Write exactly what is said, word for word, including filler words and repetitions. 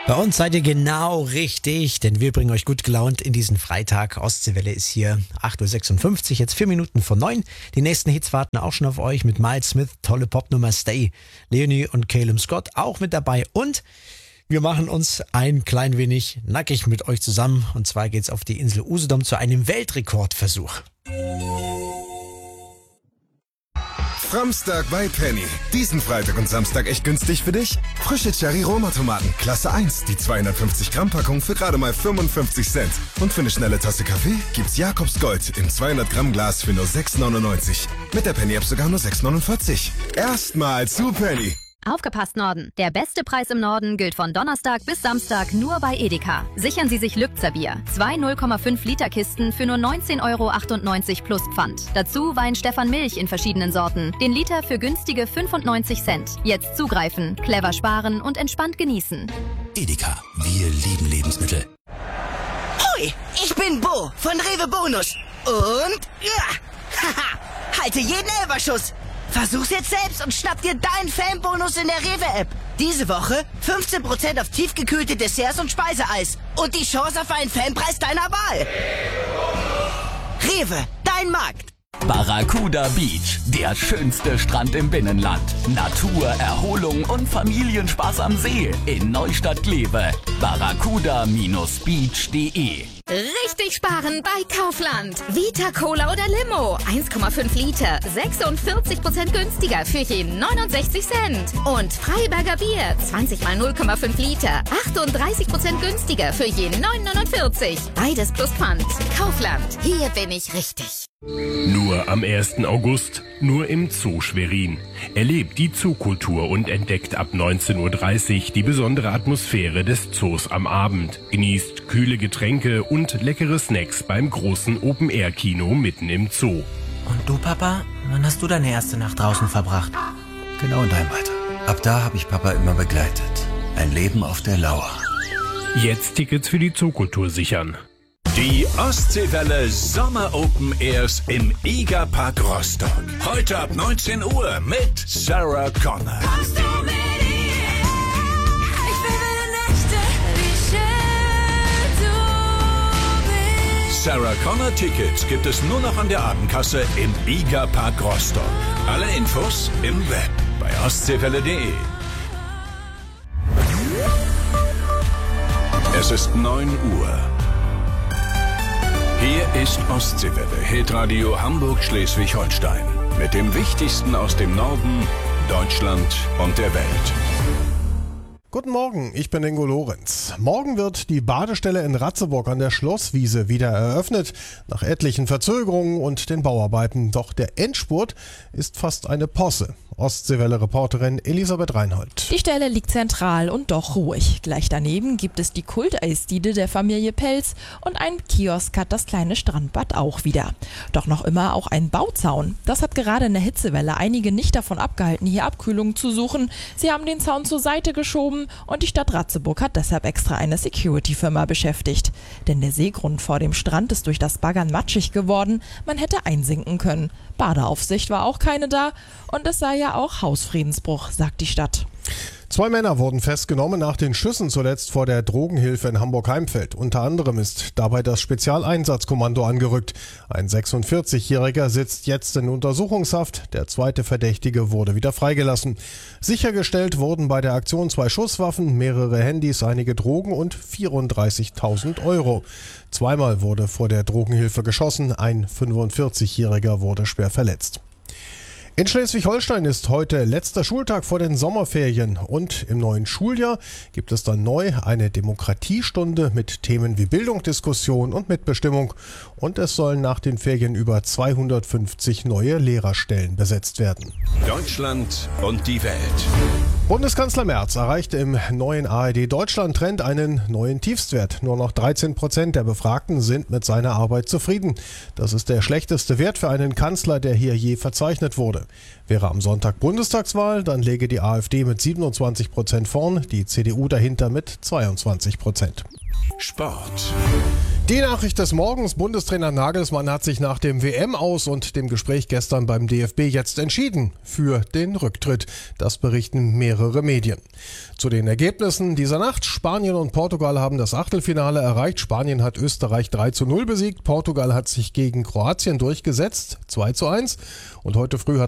Bei uns seid ihr genau richtig, denn wir bringen euch gut gelaunt in diesen Freitag. Ostseewelle ist hier, acht Uhr sechsundfünfzig, jetzt vier Minuten vor neun. Die nächsten Hits warten auch schon auf euch mit Miles Smith, tolle Popnummer Stay. Leonie und Calum Scott auch mit dabei. Und wir machen uns ein klein wenig nackig mit euch zusammen. Und zwar geht's auf die Insel Usedom zu einem Weltrekordversuch. Framstag bei Penny. Diesen Freitag und Samstag echt günstig für dich? Frische Cherry-Roma-Tomaten, Klasse eins. Die zweihundertfünfzig Gramm Packung für gerade mal fünfundfünfzig Cent. Und für eine schnelle Tasse Kaffee gibt's Jakobs Gold im zweihundert Gramm Glas für nur sechs neunundneunzig. Mit der Penny-App sogar nur sechs neunundvierzig. Erstmal zu Penny. Aufgepasst, Norden! Der beste Preis im Norden gilt von Donnerstag bis Samstag nur bei Edeka. Sichern Sie sich Lübzer Bier. Zwei null Komma fünf Liter Kisten für nur neunzehn Euro achtundneunzig plus Pfand. Dazu Wein Stefan Milch in verschiedenen Sorten. Den Liter für günstige fünfundneunzig Cent. Jetzt zugreifen, clever sparen und entspannt genießen. Edeka, wir lieben Lebensmittel. Hui, ich bin Bo von Rewe Bonus. Und ja, haha, halte jeden Elberschuss. Versuch's jetzt selbst und schnapp dir deinen Fanbonus in der Rewe-App. Diese Woche fünfzehn Prozent auf tiefgekühlte Desserts und Speiseeis. Und die Chance auf einen Fanpreis deiner Wahl. Rewe, dein Markt. Barracuda Beach, der schönste Strand im Binnenland. Natur, Erholung und Familienspaß am See in Neustadt-Glewe. barracuda Bindestrich beach Punkt de. Richtig sparen bei Kaufland. Vita Cola oder Limo. eins Komma fünf Liter. sechsundvierzig Prozent günstiger für je neunundsechzig Cent. Und Freiberger Bier. zwanzig mal null Komma fünf Liter. achtunddreißig Prozent günstiger für je neun neunundvierzig. Beides plus Pfand. Kaufland. Hier bin ich richtig. Nur am ersten August, nur im Zoo Schwerin. Erlebt die Zookultur und entdeckt ab neunzehn Uhr dreißig die besondere Atmosphäre des Zoos am Abend. Genießt kühle Getränke und leckere Snacks beim großen Open-Air-Kino mitten im Zoo. Und du, Papa, wann hast du deine erste Nacht draußen verbracht? Genau in deinem Alter. Ab da habe ich Papa immer begleitet. Ein Leben auf der Lauer. Jetzt Tickets für die Zookultur sichern. Die Ostseewelle Sommer Open Airs im Egerpark Rostock. Heute ab neunzehn Uhr mit Sarah Connor. Kommst du mit ihr? Ich will Nächte, wie schön du bist. Sarah Connor Tickets gibt es nur noch an der Abendkasse im Egerpark Rostock. Alle Infos im Web bei ostseewelle punkt de. Es ist neun Uhr. Hier ist Ostseewelle, Hitradio Hamburg-Schleswig-Holstein. Mit dem Wichtigsten aus dem Norden, Deutschland und der Welt. Guten Morgen, ich bin Ingo Lorenz. Morgen wird die Badestelle in Ratzeburg an der Schlosswiese wieder eröffnet, nach etlichen Verzögerungen und den Bauarbeiten. Doch der Endspurt ist fast eine Posse. Ostseewelle-Reporterin Elisabeth Reinhold. Die Stelle liegt zentral und doch ruhig. Gleich daneben gibt es die Kulteisdiele der Familie Pelz und ein Kiosk hat das kleine Strandbad auch wieder. Doch noch immer auch ein Bauzaun. Das hat gerade in der Hitzewelle einige nicht davon abgehalten, hier Abkühlung zu suchen. Sie haben den Zaun zur Seite geschoben und die Stadt Ratzeburg hat deshalb extra eine Security-Firma beschäftigt. Denn der Seegrund vor dem Strand ist durch das Baggern matschig geworden. Man hätte einsinken können. Badeaufsicht war auch keine da und es sei ja auch Hausfriedensbruch, sagt die Stadt. Zwei Männer wurden festgenommen nach den Schüssen zuletzt vor der Drogenhilfe in Hamburg-Heimfeld. Unter anderem ist dabei das Spezialeinsatzkommando angerückt. Ein sechsundvierzigjähriger sitzt jetzt in Untersuchungshaft. Der zweite Verdächtige wurde wieder freigelassen. Sichergestellt wurden bei der Aktion zwei Schusswaffen, mehrere Handys, einige Drogen und vierunddreißigtausend Euro. Zweimal wurde vor der Drogenhilfe geschossen. Ein fünfundvierzigjähriger wurde schwer verletzt. In Schleswig-Holstein ist heute letzter Schultag vor den Sommerferien und im neuen Schuljahr gibt es dann neu eine Demokratiestunde mit Themen wie Bildung, Diskussion und Mitbestimmung und es sollen nach den Ferien über zweihundertfünfzig neue Lehrerstellen besetzt werden. Deutschland und die Welt. Bundeskanzler Merz erreichte im neuen A R D-Deutschland-Trend einen neuen Tiefstwert. Nur noch dreizehn Prozent der Befragten sind mit seiner Arbeit zufrieden. Das ist der schlechteste Wert für einen Kanzler, der hier je verzeichnet wurde. Wäre am Sonntag Bundestagswahl, dann läge die AfD mit siebenundzwanzig Prozent vorn, die C D U dahinter mit zweiundzwanzig Prozent. Sport. Die Nachricht des Morgens. Bundestrainer Nagelsmann hat sich nach dem W M-Aus und dem Gespräch gestern beim D F B jetzt entschieden für den Rücktritt. Das berichten mehrere Medien. Zu den Ergebnissen dieser Nacht. Spanien und Portugal haben das Achtelfinale erreicht. Spanien hat Österreich drei zu null besiegt. Portugal hat sich gegen Kroatien durchgesetzt, zwei zu eins. Und heute früh hat